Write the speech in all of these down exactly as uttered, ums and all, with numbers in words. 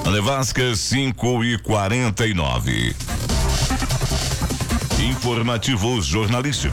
Nevasca cinco e quarenta e nove. Informativo jornalístico.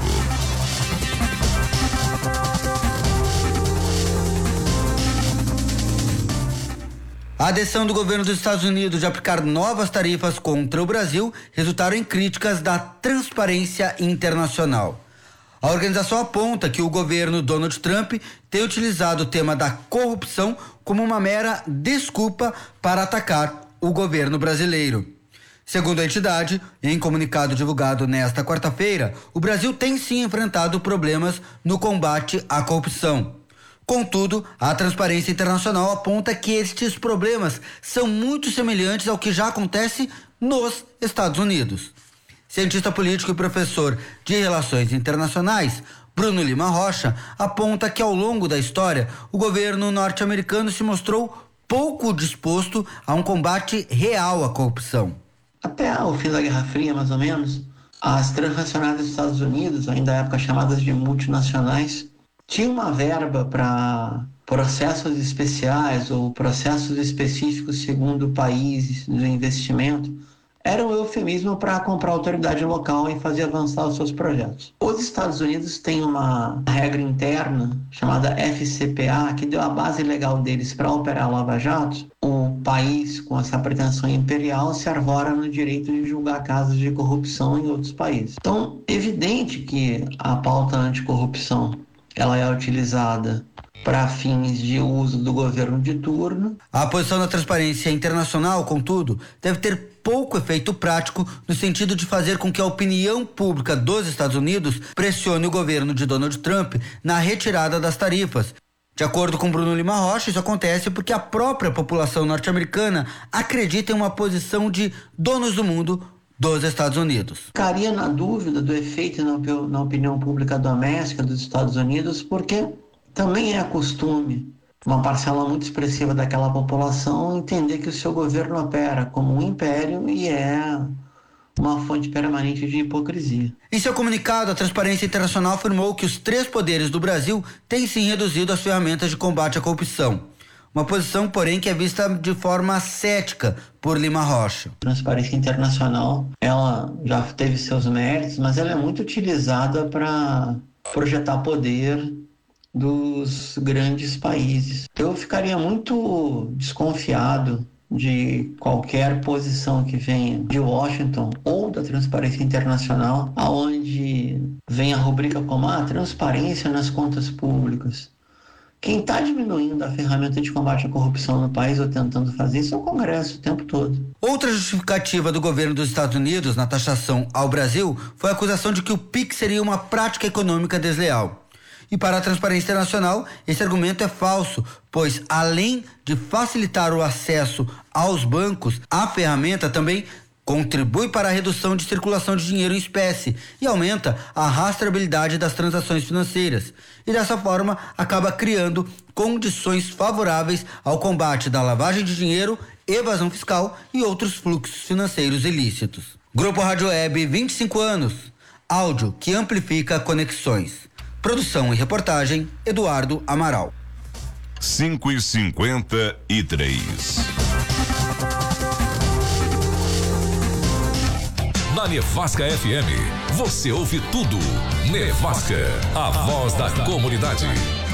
A decisão do governo dos Estados Unidos de aplicar novas tarifas contra o Brasil resultaram em críticas da Transparência Internacional. A organização aponta que o governo Donald Trump tem utilizado o tema da corrupção como uma mera desculpa para atacar o governo brasileiro. Segundo a entidade, em comunicado divulgado nesta quarta-feira, o Brasil tem sim enfrentado problemas no combate à corrupção. Contudo, a Transparência Internacional aponta que estes problemas são muito semelhantes ao que já acontece nos Estados Unidos. Cientista político e professor de Relações Internacionais, Bruno Lima Rocha, aponta que ao longo da história, o governo norte-americano se mostrou pouco disposto a um combate real à corrupção. Até o fim da Guerra Fria, mais ou menos, as transnacionais dos Estados Unidos, ainda à época chamadas de multinacionais, tinha uma verba para processos especiais ou processos específicos segundo o país do investimento. Era um eufemismo para comprar autoridade local e fazer avançar os seus projetos. Os Estados Unidos têm uma regra interna chamada F C P A, que deu a base legal deles para operar a Lava Jato. O país, com essa pretensão imperial, se arvora no direito de julgar casos de corrupção em outros países. Então, evidente que a pauta anticorrupção ela é utilizada para fins de uso do governo de turno. A posição da Transparência Internacional, contudo, deve ter pouco efeito prático no sentido de fazer com que a opinião pública dos Estados Unidos pressione o governo de Donald Trump na retirada das tarifas. De acordo com Bruno Lima Rocha, isso acontece porque a própria população norte-americana acredita em uma posição de donos do mundo dos Estados Unidos. Ficaria na dúvida do efeito na, na opinião pública doméstica dos Estados Unidos, porque também é costume uma parcela muito expressiva daquela população entender que o seu governo opera como um império e é uma fonte permanente de hipocrisia. Em seu comunicado, a Transparência Internacional afirmou que os três poderes do Brasil têm sim reduzido as ferramentas de combate à corrupção. Uma posição, porém, que é vista de forma cética por Lima Rocha. A Transparência Internacional, ela já teve seus méritos, mas ela é muito utilizada para projetar poder dos grandes países. Eu ficaria muito desconfiado de qualquer posição que venha de Washington ou da Transparência Internacional, aonde vem a rubrica como a transparência nas contas públicas. Quem está diminuindo a ferramenta de combate à corrupção no país ou tentando fazer isso é o Congresso o tempo todo. Outra justificativa do governo dos Estados Unidos na taxação ao Brasil foi a acusação de que o P I X seria uma prática econômica desleal. E para a Transparência Internacional, esse argumento é falso, pois além de facilitar o acesso aos bancos, a ferramenta também contribui para a redução de circulação de dinheiro em espécie e aumenta a rastreabilidade das transações financeiras. E dessa forma, acaba criando condições favoráveis ao combate da lavagem de dinheiro, evasão fiscal e outros fluxos financeiros ilícitos. Grupo Rádio Web, vinte e cinco anos. Áudio que amplifica conexões. Produção e reportagem, Eduardo Amaral. cinco e cinquenta e três. Na Nevasca F M, você ouve tudo. Nevasca, a voz da comunidade.